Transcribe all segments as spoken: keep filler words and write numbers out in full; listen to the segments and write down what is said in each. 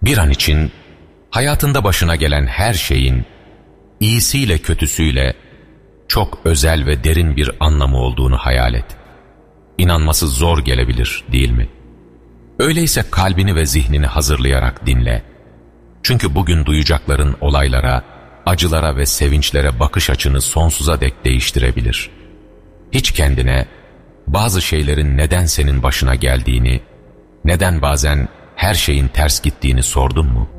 Bir an için hayatında başına gelen her şeyin iyisiyle kötüsüyle çok özel ve derin bir anlamı olduğunu hayal et. İnanması zor gelebilir, değil mi? Öyleyse kalbini ve zihnini hazırlayarak dinle. Çünkü bugün duyacakların olaylara, acılara ve sevinçlere bakış açını sonsuza dek değiştirebilir. Hiç kendine bazı şeylerin neden senin başına geldiğini, neden bazen her şeyin ters gittiğini sordun mu?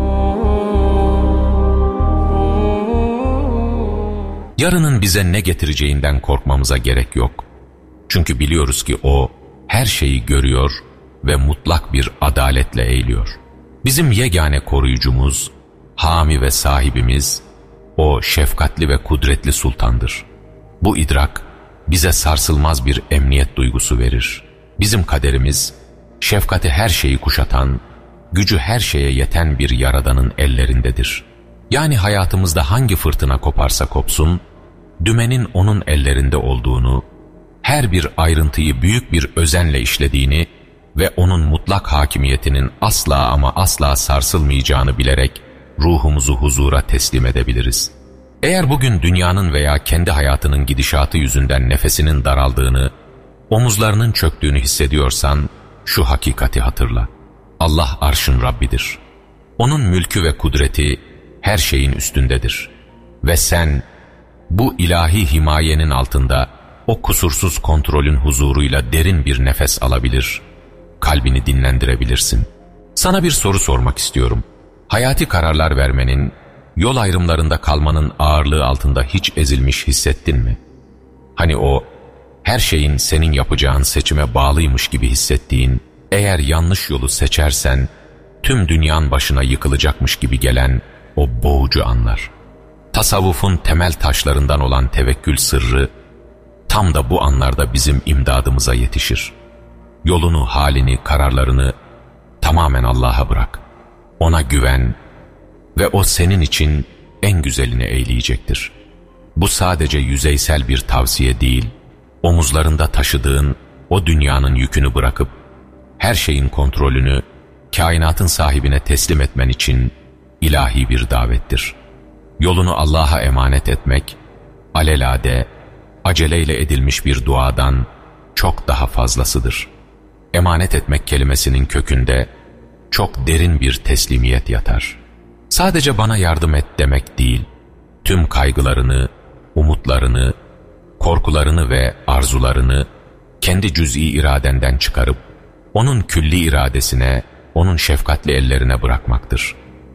Yarının bize ne getireceğinden korkmamıza gerek yok. Çünkü biliyoruz ki O her şeyi görüyor ve mutlak bir adaletle eğiliyor. Bizim yegane koruyucumuz, hami ve sahibimiz, O şefkatli ve kudretli sultandır. Bu idrak bize sarsılmaz bir emniyet duygusu verir. Bizim kaderimiz, şefkati her şeyi kuşatan, gücü her şeye yeten bir Yaradan'ın ellerindedir. Yani hayatımızda hangi fırtına koparsa kopsun, dümenin O'nun ellerinde olduğunu, her bir ayrıntıyı büyük bir özenle işlediğini ve O'nun mutlak hakimiyetinin asla ama asla sarsılmayacağını bilerek ruhumuzu huzura teslim edebiliriz. Eğer bugün dünyanın veya kendi hayatının gidişatı yüzünden nefesinin daraldığını, omuzlarının çöktüğünü hissediyorsan, şu hakikati hatırla. Allah arşın Rabbidir. O'nun mülkü ve kudreti her şeyin üstündedir. Ve sen bu ilahi himayenin altında o kusursuz kontrolün huzuruyla derin bir nefes alabilir, kalbini dinlendirebilirsin. Sana bir soru sormak istiyorum. Hayati kararlar vermenin, yol ayrımlarında kalmanın ağırlığı altında hiç ezilmiş hissettin mi? Hani o, her şeyin senin yapacağın seçime bağlıymış gibi hissettiğin, eğer yanlış yolu seçersen, tüm dünyanın başına yıkılacakmış gibi gelen o boğucu anlar. Tasavvufun temel taşlarından olan tevekkül sırrı, tam da bu anlarda bizim imdadımıza yetişir. Yolunu, halini, kararlarını tamamen Allah'a bırak. O'na güven ve O senin için en güzelini eyleyecektir. Bu sadece yüzeysel bir tavsiye değil, omuzlarında taşıdığın o dünyanın yükünü bırakıp, her şeyin kontrolünü kainatın sahibine teslim etmen için ilahi bir davettir. Yolunu Allah'a emanet etmek, alelade, aceleyle edilmiş bir duadan çok daha fazlasıdır. Emanet etmek kelimesinin kökünde çok derin bir teslimiyet yatar. Sadece bana yardım et demek değil, tüm kaygılarını, umutlarını, korkularını ve arzularını kendi cüz'i iradenden çıkarıp, O'nun külli iradesine, O'nun şefkatli ellerine bırakmaktır.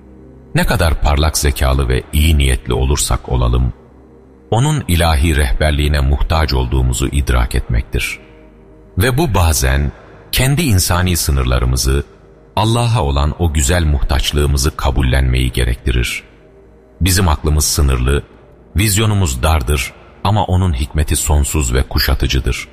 Ne kadar parlak zekalı ve iyi niyetli olursak olalım, O'nun ilahi rehberliğine muhtaç olduğumuzu idrak etmektir. Ve bu bazen kendi insani sınırlarımızı, Allah'a olan o güzel muhtaçlığımızı kabullenmeyi gerektirir. Bizim aklımız sınırlı, vizyonumuz dardır ama O'nun hikmeti sonsuz ve kuşatıcıdır.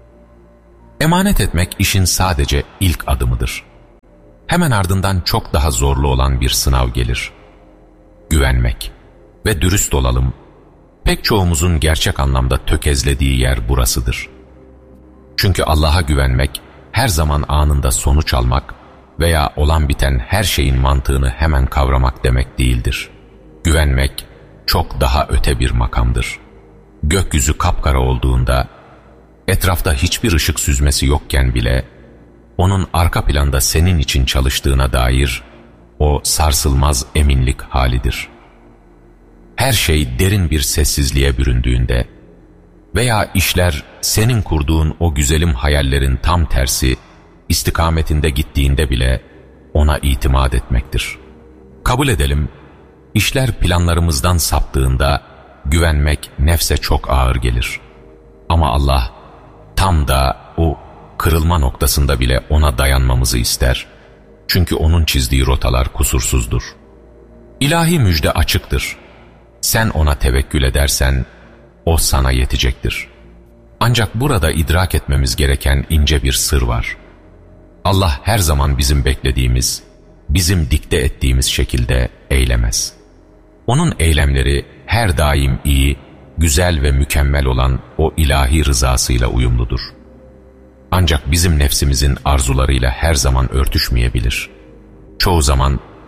Emanet etmek işin sadece ilk adımıdır. Hemen ardından çok daha zorlu olan bir sınav gelir. Güvenmek. Ve dürüst olalım, pek çoğumuzun gerçek anlamda tökezlediği yer burasıdır. Çünkü Allah'a güvenmek, her zaman anında sonuç almak veya olan biten her şeyin mantığını hemen kavramak demek değildir. Güvenmek çok daha öte bir makamdır. Gökyüzü kapkara olduğunda, etrafta hiçbir ışık süzmesi yokken bile, O'nun arka planda senin için çalıştığına dair o sarsılmaz eminlik halidir. Her şey derin bir sessizliğe büründüğünde veya işler senin kurduğun o güzelim hayallerin tam tersi istikametinde gittiğinde bile O'na itimat etmektir. Kabul edelim, işler planlarımızdan saptığında güvenmek nefse çok ağır gelir. Ama Allah tam da o kırılma noktasında bile O'na dayanmamızı ister. Çünkü O'nun çizdiği rotalar kusursuzdur. İlahi müjde açıktır. Sen O'na tevekkül edersen, O sana yetecektir. Ancak burada idrak etmemiz gereken ince bir sır var. Allah her zaman bizim beklediğimiz, bizim dikte ettiğimiz şekilde eylemez. O'nun eylemleri her daim iyi, güzel ve mükemmel olan o ilahi rızasıyla uyumludur. Ancak bizim nefsimizin arzularıyla her zaman örtüşmeyebilir. Çoğu zaman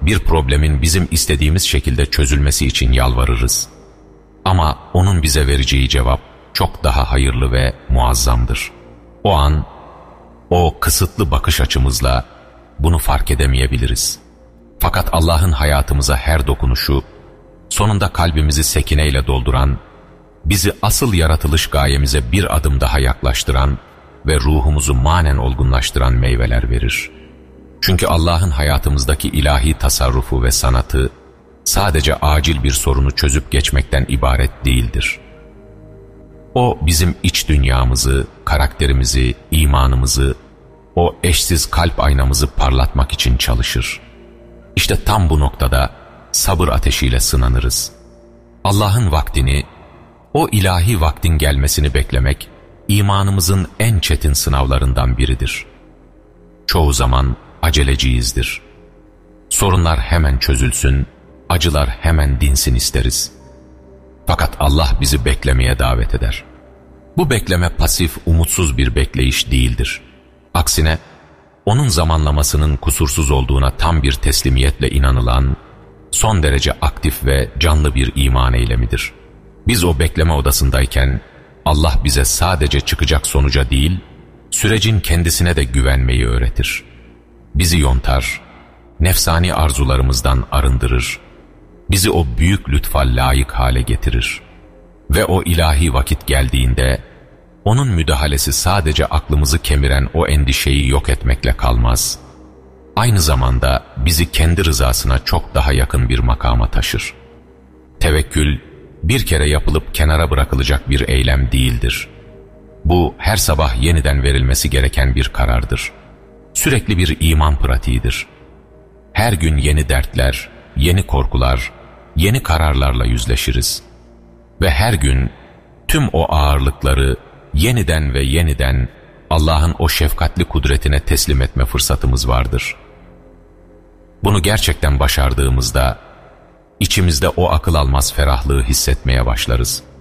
bir problemin bizim istediğimiz şekilde çözülmesi için yalvarırız. Ama onun bize vereceği cevap çok daha hayırlı ve muazzamdır. O an, o kısıtlı bakış açımızla bunu fark edemeyebiliriz. Fakat Allah'ın hayatımıza her dokunuşu, sonunda kalbimizi sekineyle dolduran, bizi asıl yaratılış gayemize bir adım daha yaklaştıran ve ruhumuzu manen olgunlaştıran meyveler verir. Çünkü Allah'ın hayatımızdaki ilahi tasarrufu ve sanatı, sadece acil bir sorunu çözüp geçmekten ibaret değildir. O bizim iç dünyamızı, karakterimizi, imanımızı, o eşsiz kalp aynamızı parlatmak için çalışır. İşte tam bu noktada sabır ateşiyle sınanırız. Allah'ın vaktini, o ilahi vaktin gelmesini beklemek, imanımızın en çetin sınavlarından biridir. Çoğu zaman aceleciyizdir. Sorunlar hemen çözülsün, acılar hemen dinsin isteriz. Fakat Allah bizi beklemeye davet eder. Bu bekleme pasif, umutsuz bir bekleyiş değildir. Aksine, onun zamanlamasının kusursuz olduğuna tam bir teslimiyetle inanılan, son derece aktif ve canlı bir iman eylemidir. Biz o bekleme odasındayken, Allah bize sadece çıkacak sonuca değil, sürecin kendisine de güvenmeyi öğretir. Bizi yontar, nefsani arzularımızdan arındırır, bizi o büyük lütfa layık hale getirir. Ve o ilahi vakit geldiğinde, onun müdahalesi sadece aklımızı kemiren o endişeyi yok etmekle kalmaz. Aynı zamanda bizi kendi rızasına çok daha yakın bir makama taşır. Tevekkül, bir kere yapılıp kenara bırakılacak bir eylem değildir. Bu, her sabah yeniden verilmesi gereken bir karardır. Sürekli bir iman pratiğidir. Her gün yeni dertler, yeni korkular, yeni kararlarla yüzleşiriz. Ve her gün tüm o ağırlıkları yeniden ve yeniden Allah'ın o şefkatli kudretine teslim etme fırsatımız vardır. Bunu gerçekten başardığımızda, içimizde o akıl almaz ferahlığı hissetmeye başlarız.